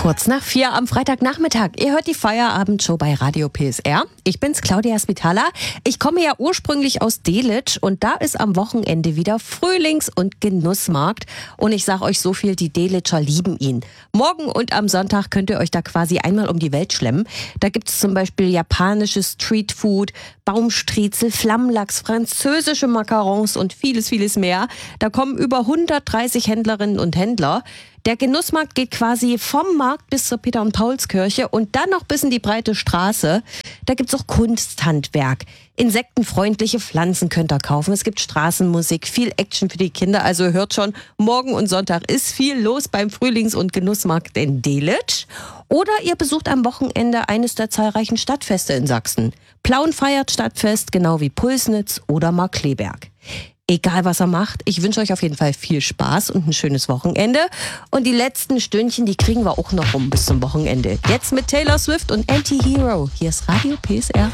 Kurz nach 4 am Freitagnachmittag. Ihr hört die Feierabendshow bei Radio PSR. Ich bin's, Claudia Spitala. Ich komme ja ursprünglich aus Delitzsch und da ist am Wochenende wieder Frühlings- und Genussmarkt. Und ich sag euch so viel, die Delitscher lieben ihn. Morgen und am Sonntag könnt ihr euch da quasi einmal um die Welt schlemmen. Da gibt's zum Beispiel japanisches Streetfood, Baumstriezel, Flammlachs, französische Macarons und vieles, vieles mehr. Da kommen über 130 Händlerinnen und Händler. Der Genussmarkt geht quasi vom Markt bis zur Peter- und Paulskirche und dann noch bis in die breite Straße. Da gibt's auch Kunsthandwerk. Insektenfreundliche Pflanzen könnt ihr kaufen. Es gibt Straßenmusik, viel Action für die Kinder. Also hört schon, morgen und Sonntag ist viel los beim Frühlings- und Genussmarkt in Delitzsch. Oder ihr besucht am Wochenende eines der zahlreichen Stadtfeste in Sachsen. Plauen feiert Stadtfest, genau wie Pulsnitz oder Markkleeberg. Egal, was er macht, ich wünsche euch auf jeden Fall viel Spaß und ein schönes Wochenende. Und die letzten Stündchen, die kriegen wir auch noch rum bis zum Wochenende. Jetzt mit Taylor Swift und Anti-Hero. Hier ist Radio PSR.